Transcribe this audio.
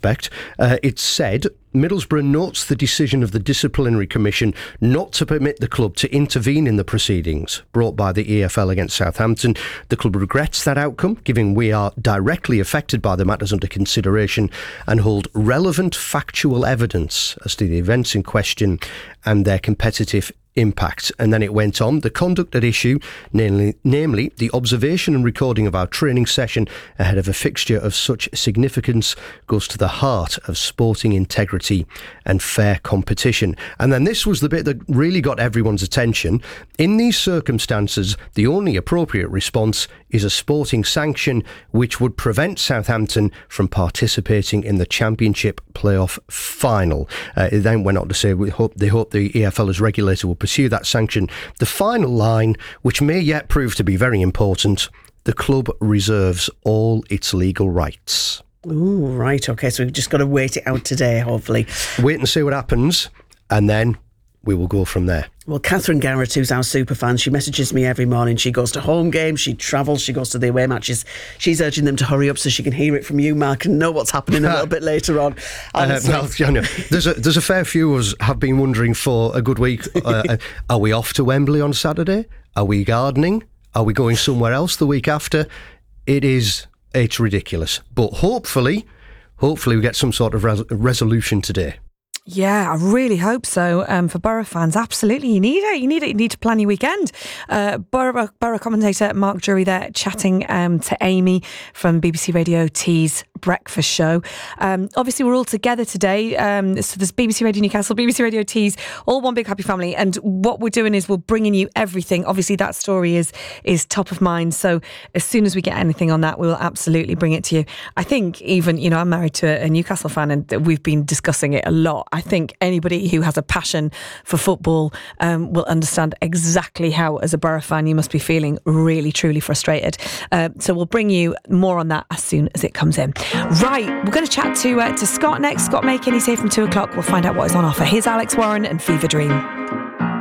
respect. It said, Middlesbrough notes the decision of the Disciplinary Commission not to permit the club to intervene in the proceedings brought by the EFL against Southampton. The club regrets that outcome, given we are directly affected by the matters under consideration and hold relevant factual evidence as to the events in question and their competitive impact. And then it went on, the conduct at issue, namely the observation and recording of our training session ahead of a fixture of such significance, goes to the heart of sporting integrity and fair competition. And then this was the bit that really got everyone's attention. In these circumstances, the only appropriate response is a sporting sanction which would prevent Southampton from participating in the Championship playoff final. It then went on to say they hope the EFL as regulator will pursue that sanction. The final line, which may yet prove to be very important, the club reserves all its legal rights. Ooh, right, okay, so we've just got to wait it out today, hopefully. Wait and see what happens, and then we will go from there. Well, Catherine Garrett, who's our super fan, she messages me every morning. She goes to home games, she travels, she goes to the away matches. She's urging them to hurry up so she can hear it from you, Mark, and know what's happening a little bit later on. Well, you know, there's a fair few of us have been wondering for a good week. Are we off to Wembley on Saturday? Are we gardening? Are we going somewhere else the week after? It's ridiculous. But hopefully we get some sort of resolution today. Yeah, I really hope so. For Borough fans, absolutely, you need it. You need to plan your weekend. Borough commentator Mark Drury there chatting to Amy from BBC Radio T's breakfast show. Obviously, we're all together today. So there's BBC Radio Newcastle, BBC Radio T's, all one big happy family. And what we're doing is we're bringing you everything. Obviously, that story is top of mind. So as soon as we get anything on that, we will absolutely bring it to you. I think even, you know, I'm married to a Newcastle fan and we've been discussing it a lot. I think anybody who has a passion for football will understand exactly how, as a Borough fan, you must be feeling really, truly frustrated. So we'll bring you more on that as soon as it comes in. Right, we're going to chat to Scott next. Scott Makin, he's here from 2 o'clock. We'll find out what is on offer. Here's Alex Warren and Fever Dream.